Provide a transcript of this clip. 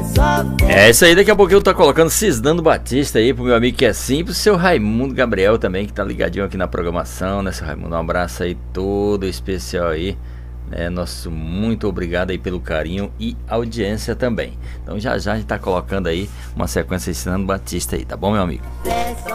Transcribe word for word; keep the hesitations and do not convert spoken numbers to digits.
É isso aí, daqui a pouquinho eu tô colocando Cisnando Batista aí pro meu amigo que é simples, seu Raimundo Gabriel também, que tá ligadinho aqui na programação, né, seu Raimundo? Um abraço aí todo especial aí, né? Nosso muito obrigado aí pelo carinho e audiência também. Então já já a gente tá colocando aí uma sequência Cisnando Batista aí, tá bom, meu amigo?